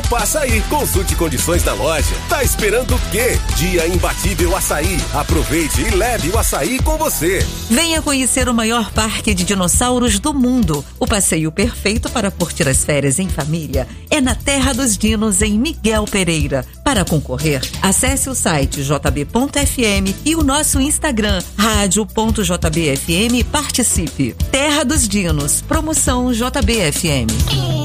passa aí. Consulte condições na loja. Tá esperando o quê? Dia imbatível Açaí. Aproveite e leve o açaí com você. Venha conhecer o maior parque de dinossauros do mundo. O passeio perfeito para curtir as férias em família é na Terra dos Dinos, em Miguel Pereira. Para concorrer, acesse o site jb.fm e o nosso Instagram, rádio.jbfm, e participe. Terra dos Dinos, promoção JBFM.